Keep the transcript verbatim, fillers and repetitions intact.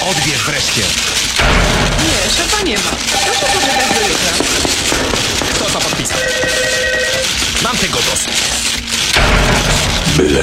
Odbierz wreszcie. Nie, szefa nie ma. Proszę poczekać do jutra. Kto to podpisał? Mam tego